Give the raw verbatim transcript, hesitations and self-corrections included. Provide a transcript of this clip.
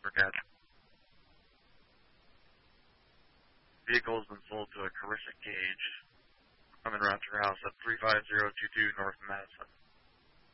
Gotcha. Vehicle has been sold to a Carissa Gage. I'm in route to your house at three five zero two two North Madison.